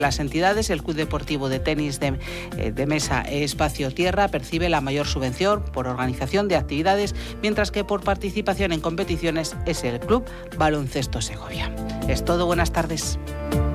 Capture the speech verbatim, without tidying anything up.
Las entidades, el Club Deportivo de Tenis de, de Mesa Espacio Tierra percibe la mayor subvención por organización de actividades, mientras que por participación en competiciones es el Club Baloncesto Segovia. Es todo, buenas tardes.